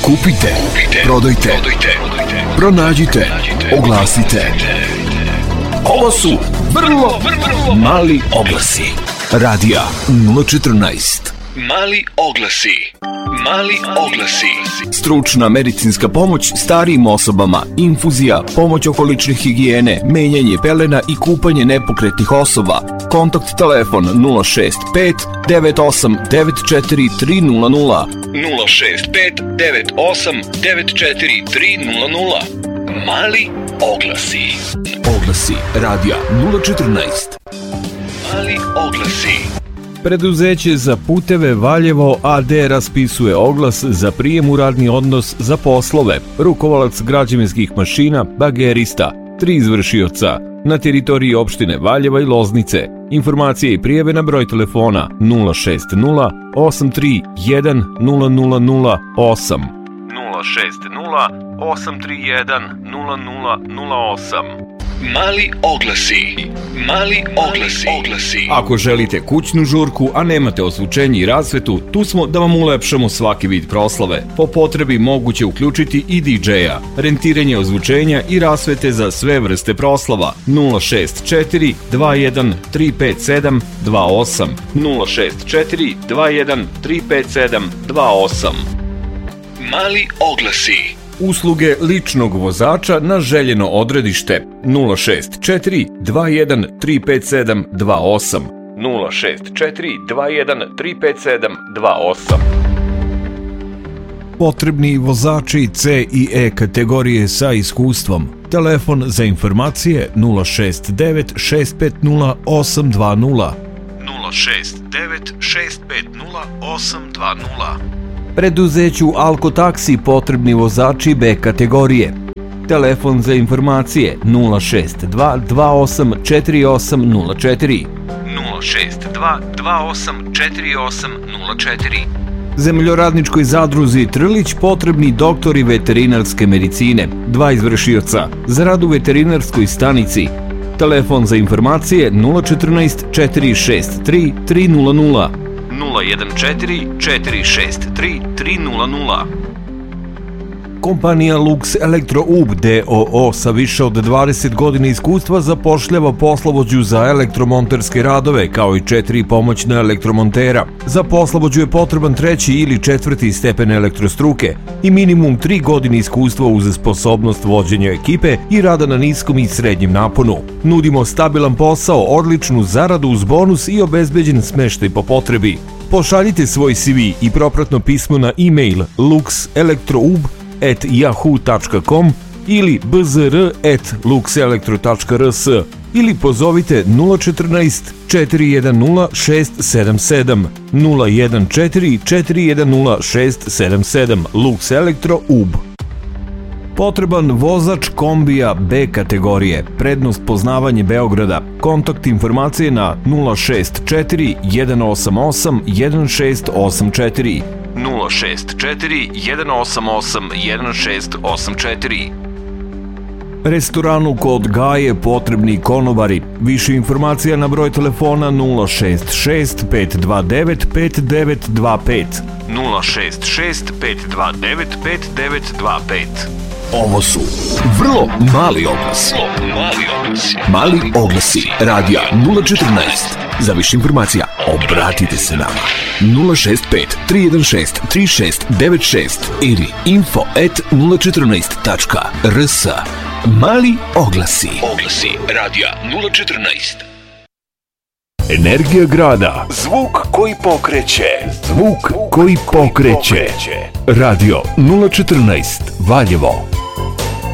Kupite, prodajte, pronađite, oglasite. Ovo su vrlo mali oglasi. Radija 014. Mali oglasi. Stručna medicinska pomoć starijim osobama, infuzija, pomoć oko lične higijene, menjanje pelena i kupanje nepokretnih osoba. Kontakt telefon 065 98 94 300 065 98 94 300. Mali oglasi. Oglasi Radija 014. Mali oglasi. Preduzeće za puteve Valjevo AD raspisuje oglas za prijem u radni odnos za poslove. Rukovalac građevinskih mašina, bagerista, 3 izvršioca na teritoriji opštine Valjeva i Loznice. Informacije i prijave na broj telefona 060 831 0008 060 831 0008. Mali oglasi. Ako želite kućnu žurku, a nemate osvučenje i rasvetu, tu smo da vam ulepšamo svaki vid proslave. Po potrebi moguće uključiti i DJ-a, rentiranje ozvučenja i rasvete za sve vrste proslava 064 21 357 28 064 21 357 28. Mali oglasi. Usluge ličnog vozača na željeno odredište 064 21 357 28 064 21 357 28. Potrebni vozači C i E kategorije sa iskustvom. Telefon za informacije 069 650 820 069 650 820. Preduzeću Alkotaksi potrebni vozači B kategorije. Telefon za informacije 062 28 4804 062 28 4804. Zemljoradničkoj zadruzi Trlić potrebni doktori veterinarske medicine, 2 izvršioca za rad u veterinarskoj stanici. Telefon za informacije 014 463 300 014 463 300. Kompanija Lux Elektroub d.o.o. sa više od 20 godina iskustva zapošljava poslovođu za elektromonterske radove, kao i 4 pomoćna elektromontera. Za poslovođu je potreban 3. ili 4. stepen elektrostruke i minimum 3 godine iskustva uz sposobnost vođenja ekipe i rada na niskom i srednjem naponu. Nudimo stabilan posao, odličnu zaradu uz bonus i obezbeđen smeštaj po potrebi. Pošaljite svoj CV i propratno pismo na e-mail luxelektroub@yahoo.com ili bzr@luxelektro.rs ili pozovite 014 410 677 014 410 677 Lux Elektro UB. Potreban vozač kombija B kategorije, prednost poznavanje Beograda. Kontakt informacije na 064 188 1684 064 188 1684. Restoranu kod Gaje potrebni konobari. Više informacija na broj telefona 066 529 5925 066 529 5925. Ovo su vrlo mali oglasi. Mali oglasi Radija 014. Za više informacija obratite se nama 065 316 3696 ili info@014.rs. Mali oglasi. Oglasi Radija 014. Energija grada. Zvuk koji pokreće. Radio 014 Valjevo.